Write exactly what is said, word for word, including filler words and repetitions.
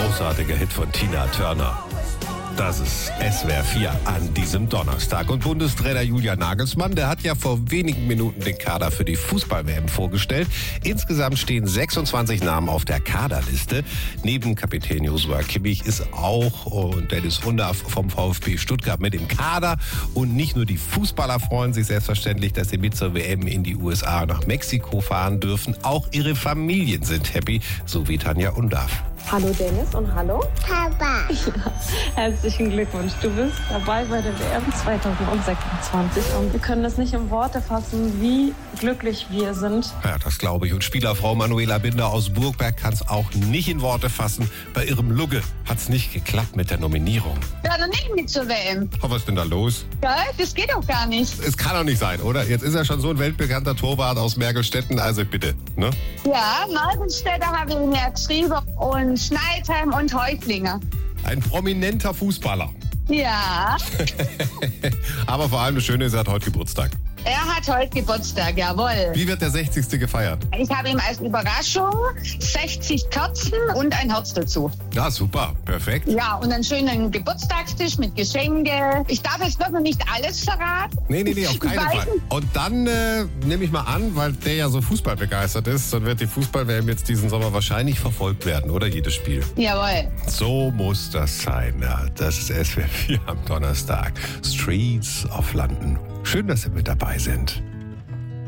großartiger Hit von Tina Turner. Das ist S W R vier an diesem Donnerstag. Und Bundestrainer Julian Nagelsmann, der hat ja vor wenigen Minuten den Kader für die Fußball-W M vorgestellt. Insgesamt stehen sechsundzwanzig Namen auf der Kaderliste. Neben Kapitän Joshua Kimmich ist auch und Dennis Undaff vom VfB Stuttgart mit im Kader. Und nicht nur die Fußballer freuen sich selbstverständlich, dass sie mit zur W M in die U S A nach Mexiko fahren dürfen. Auch ihre Familien sind happy, so wie Tanja Undaff. Hallo Dennis und hallo Papa. Ja, herzlichen Glückwunsch. Du bist dabei bei der W M zwanzig sechsundzwanzig und wir können das nicht in Worte fassen, wie glücklich wir sind. Ja, das glaube ich. Und Spielerfrau Manuela Binder aus Burgberg kann es auch nicht in Worte fassen. Bei ihrem Lugge hat es nicht geklappt mit der Nominierung. Ja, noch nicht mit zur W M. Oh, was ist denn da los? Ja, das geht doch gar nicht. Es kann doch nicht sein, oder? Jetzt ist er schon so ein weltbekannter Torwart aus Mergelstetten. Also bitte, ne? Ja, Mergelstädter habe ich mir geschrieben und Schneidheim und Häuptlinge. Ein prominenter Fußballer. Ja. Aber vor allem das Schöne ist, er hat heute Geburtstag. Er hat heute Geburtstag, jawohl. Wie wird der sechzigste gefeiert? Ich habe ihm als Überraschung sechzig Kerzen und ein Herz dazu. Ja, super. Perfekt. Ja, und einen schönen Geburtstagstisch mit Geschenke. Ich darf jetzt doch noch nicht alles verraten. Nee, nee, nee, auf keinen Weil- Fall. Und dann äh, nehme ich mal an, weil der ja so fußballbegeistert ist, dann wird die Fußball-W M jetzt diesen Sommer wahrscheinlich verfolgt werden, oder? Jedes Spiel. Jawohl. So muss das sein. Ja, das ist S W R vier am Donnerstag. Streets of London. Schön, dass Sie mit dabei sind.